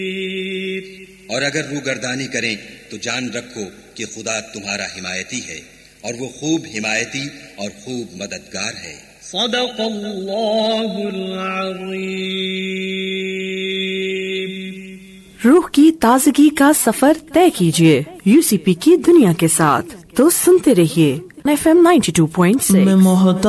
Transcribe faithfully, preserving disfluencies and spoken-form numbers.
और अगर रूगर्दानी करें तो जान रखो कि खुदा तुम्हारा हिमायती है और वो खूब हिमायती और खूब मददगार है। सदक़ल्लाहुल अज़ीम। रूह की ताजगी का सफर तय कीजिए यूसीपी की दुनिया के साथ, तो सुनते रहिए F M ninety two point six.